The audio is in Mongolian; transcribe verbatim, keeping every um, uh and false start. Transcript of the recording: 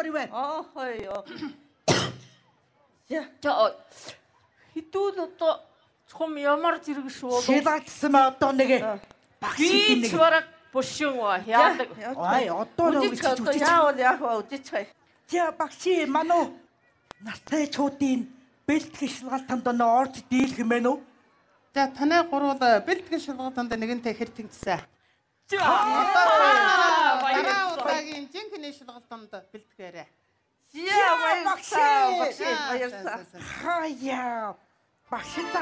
ор ивэ. Аа хоёо. За хитүүл одоо чум ямар зэрэг шүү. Шилгагдсан одоо нэг багш Би ч бараг бушин ва яадаг. Ай одоо нэг Үжиж одоо яавал яах вэ? Үжиж хай. За багш мануу настай чуудын бэлтгэл шалгалтанд оноо орж дийлэх юм байна уу? За танай гурвал бэлтгэл шалгалтанд нэгэнтэй хэртэгдсэн. За Дараа удаагийн жинхэнэ шалгалтанд бэлтгээрэй. Зя баярлалаа. Баярлалаа. Хаяа багш